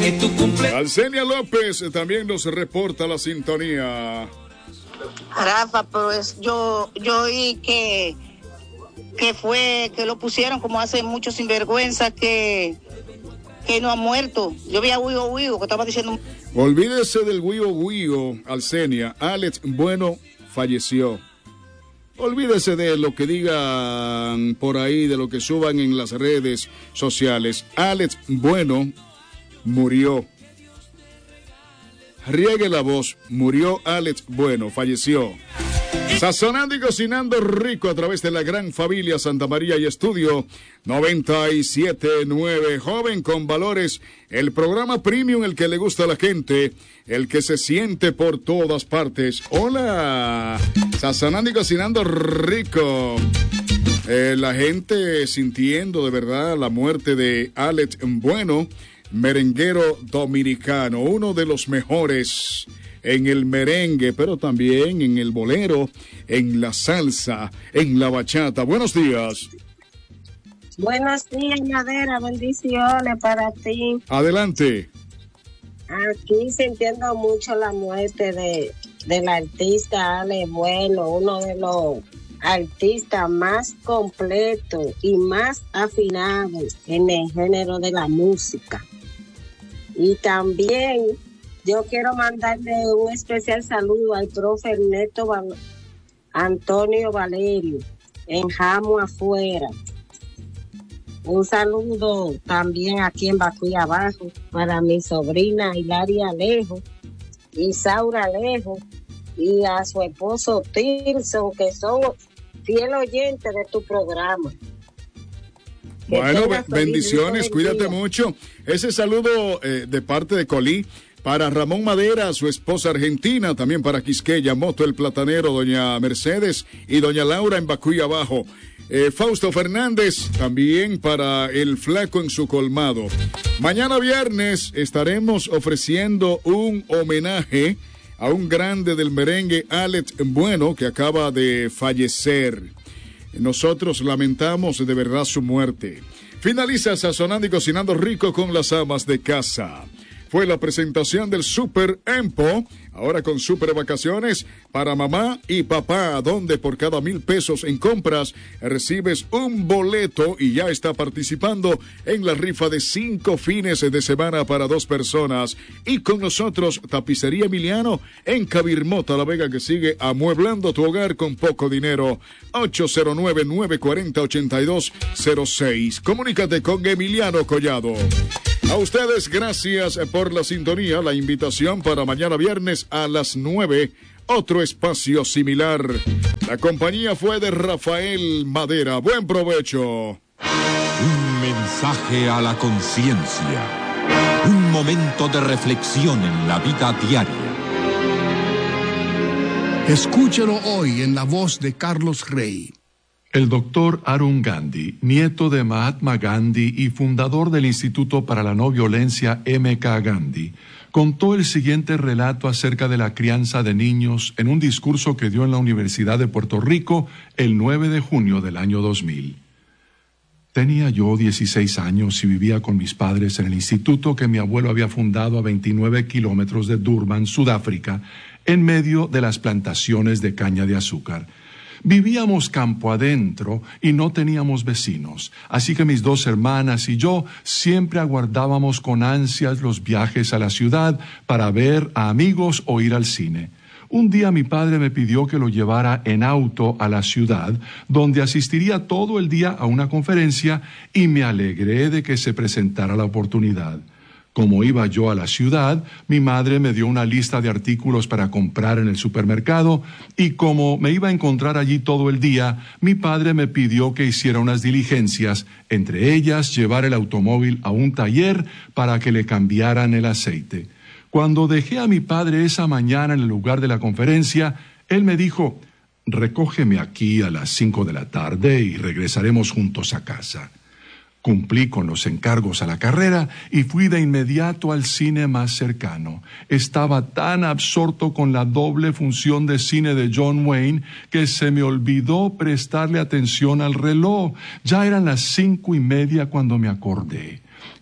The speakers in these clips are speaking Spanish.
que tu cumple. Alcenia López también nos reporta la sintonía. Rafa, pues yo oí que lo pusieron como hace mucho sinvergüenza que no ha muerto. Yo vi a Huigo que estaba diciendo. Olvídese del Huigo, Alcenia. Alex Bueno falleció. Olvídese de lo que digan por ahí, de lo que suban en las redes sociales. Alex Bueno murió. Riegue la voz, murió Alex Bueno, falleció. Sazonando y cocinando rico a través de la gran familia Santa María y Estudio 97.9. Joven con valores, el programa premium, el que le gusta a la gente, el que se siente por todas partes. Hola, sazonando y cocinando rico. La gente sintiendo de verdad la muerte de Alex Bueno, merenguero dominicano, uno de los mejores en el merengue, pero también en el bolero, en la salsa, en la bachata. Buenos días. Buenos días, Madera, bendiciones para ti. Adelante. Aquí sintiendo mucho la muerte del artista Alex Bueno, uno de los artistas más completos y más afinados en el género de la música. Y también yo quiero mandarle un especial saludo al profe Ernesto Antonio Valerio, en Jamo Afuera. Un saludo también aquí en Bacuy Abajo para mi sobrina Hilaria Alejo, Isaura Alejo, y a su esposo Tirso, que son fiel oyentes de tu programa. Bueno, bendiciones, cuídate mucho. Ese saludo de parte de Colí para Ramón Madera, su esposa argentina, también para Quisqueya, Moto el Platanero, doña Mercedes y doña Laura en Bacuy Abajo. Fausto Fernández, también para el Flaco en su colmado. Mañana viernes estaremos ofreciendo un homenaje a un grande del merengue, Alex Bueno, que acaba de fallecer. Nosotros lamentamos de verdad su muerte. Finaliza Sazonando y Cocinando Rico con las amas de casa. Fue la presentación del Super Empo, ahora con super vacaciones para mamá y papá, donde por cada 1,000 pesos en compras recibes un boleto y ya está participando en la rifa de 5 fines de semana para 2 personas. Y con nosotros, Tapicería Emiliano en Cabirmota, La Vega, que sigue amueblando tu hogar con poco dinero. 809-940-8206. Comunícate con Emiliano Collado. A ustedes, gracias por la sintonía. La invitación para mañana viernes a las 9, otro espacio similar. La compañía fue de Rafael Madera. Buen provecho. Un mensaje a la conciencia. Un momento de reflexión en la vida diaria. Escúchelo hoy en la voz de Carlos Rey. El doctor Arun Gandhi, nieto de Mahatma Gandhi y fundador del Instituto para la No Violencia M.K. Gandhi, contó el siguiente relato acerca de la crianza de niños en un discurso que dio en la Universidad de Puerto Rico el 9 de junio del año 2000. Tenía yo 16 años y vivía con mis padres en el instituto que mi abuelo había fundado a 29 kilómetros de Durban, Sudáfrica, en medio de las plantaciones de caña de azúcar. Vivíamos campo adentro y no teníamos vecinos, así que mis 2 hermanas y yo siempre aguardábamos con ansias los viajes a la ciudad para ver a amigos o ir al cine. Un día mi padre me pidió que lo llevara en auto a la ciudad, donde asistiría todo el día a una conferencia, y me alegré de que se presentara la oportunidad. Como iba yo a la ciudad, mi madre me dio una lista de artículos para comprar en el supermercado, y como me iba a encontrar allí todo el día, mi padre me pidió que hiciera unas diligencias, entre ellas llevar el automóvil a un taller para que le cambiaran el aceite. Cuando dejé a mi padre esa mañana en el lugar de la conferencia, él me dijo: «Recógeme aquí a las 5 de la tarde y regresaremos juntos a casa». Cumplí con los encargos a la carrera y fui de inmediato al cine más cercano. Estaba tan absorto con la doble función de cine de John Wayne que se me olvidó prestarle atención al reloj. Ya eran las 5:30 cuando me acordé.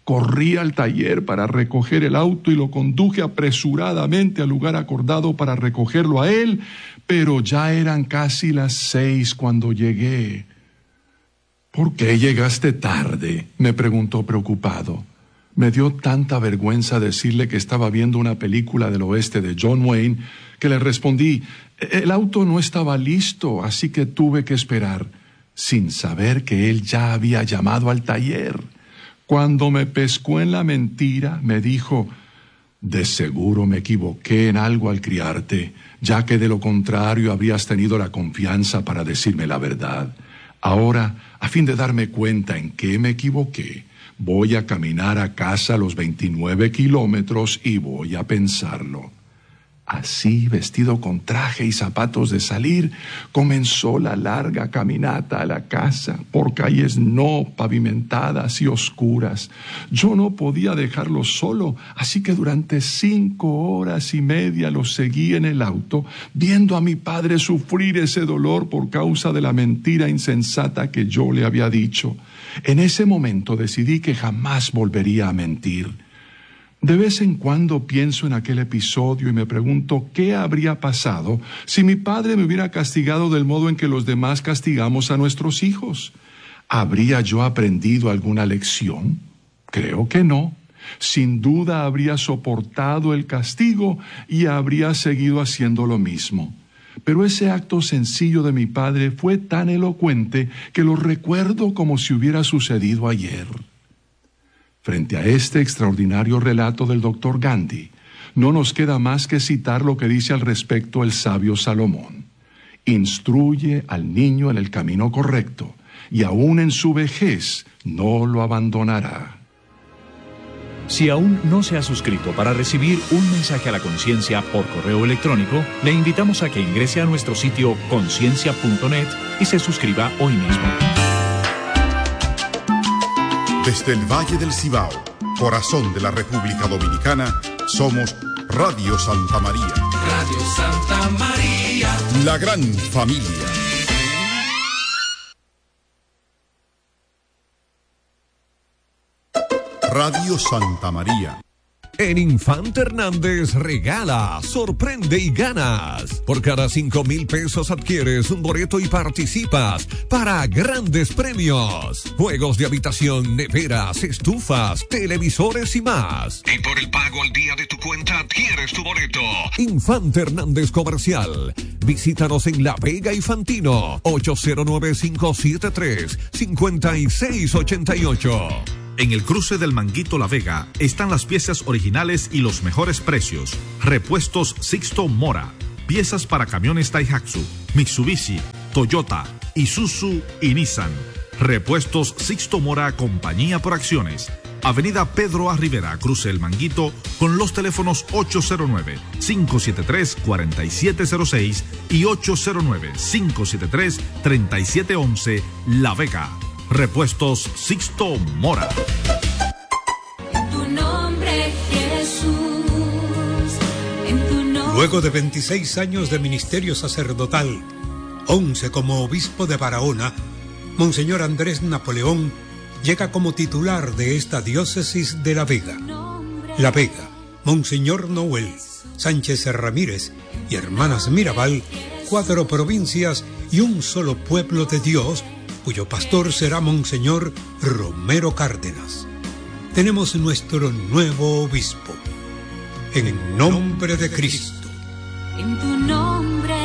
Corrí al taller para recoger el auto y lo conduje apresuradamente al lugar acordado para recogerlo a él, pero ya eran casi las 6 cuando llegué. ¿Por qué llegaste tarde?, me preguntó preocupado. Me dio tanta vergüenza decirle que estaba viendo una película del oeste de John Wayne que le respondí: el auto no estaba listo, así que tuve que esperar, sin saber que él ya había llamado al taller. Cuando me pescó en la mentira, me dijo: de seguro me equivoqué en algo al criarte, ya que de lo contrario habrías tenido la confianza para decirme la verdad. Ahora, a fin de darme cuenta en qué me equivoqué, voy a caminar a casa los 29 kilómetros y voy a pensarlo. Así, vestido con traje y zapatos de salir, comenzó la larga caminata a la casa, por calles no pavimentadas y oscuras. Yo no podía dejarlo solo, así que durante 5 horas y media lo seguí en el auto, viendo a mi padre sufrir ese dolor por causa de la mentira insensata que yo le había dicho. En ese momento decidí que jamás volvería a mentir. De vez en cuando pienso en aquel episodio y me pregunto qué habría pasado si mi padre me hubiera castigado del modo en que los demás castigamos a nuestros hijos. ¿Habría yo aprendido alguna lección? Creo que no. Sin duda habría soportado el castigo y habría seguido haciendo lo mismo. Pero ese acto sencillo de mi padre fue tan elocuente que lo recuerdo como si hubiera sucedido ayer. Frente a este extraordinario relato del Dr. Gandhi, no nos queda más que citar lo que dice al respecto el sabio Salomón. Instruye al niño en el camino correcto, y aún en su vejez no lo abandonará. Si aún no se ha suscrito para recibir un mensaje a la conciencia por correo electrónico, le invitamos a que ingrese a nuestro sitio conciencia.net y se suscriba hoy mismo. Desde el Valle del Cibao, corazón de la República Dominicana, somos Radio Santa María. Radio Santa María. La gran familia. Radio Santa María. En Infante Hernández regala, sorprende y ganas. Por cada 5,000 pesos adquieres un boleto y participas para grandes premios. Juegos de habitación, neveras, estufas, televisores y más. Y por el pago al día de tu cuenta adquieres tu boleto. Infante Hernández Comercial. Visítanos en La Vega y Fantino. 809-573-5688. En el cruce del Manguito La Vega están las piezas originales y los mejores precios. Repuestos Sixto Mora. Piezas para camiones Daihatsu, Mitsubishi, Toyota, Isuzu y Nissan. Repuestos Sixto Mora, compañía por acciones. Avenida Pedro A. Rivera, cruce el Manguito, con los teléfonos 809-573-4706 y 809-573-3711, La Vega. Repuestos Sixto Mora. En tu nombre, Jesús. En tu nombre. Luego de 26 años de ministerio sacerdotal, 11 como obispo de Barahona, Monseñor Andrés Napoleón llega como titular de esta diócesis de La Vega. La Vega, Monseñor Noel, Sánchez Ramírez y Hermanas Mirabal, 4 provincias y un solo pueblo de Dios, cuyo pastor será Monseñor Romero Cárdenas. Tenemos nuestro nuevo obispo. En el nombre de Cristo. En tu nombre.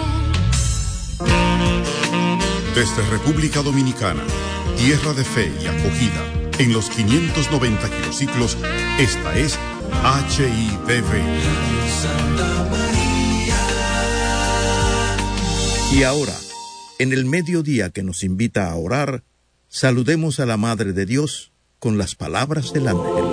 Desde República Dominicana, tierra de fe y acogida, en los 590 kilociclos, esta es HIDV. Y ahora, en el mediodía que nos invita a orar, saludemos a la Madre de Dios con las palabras del ángel.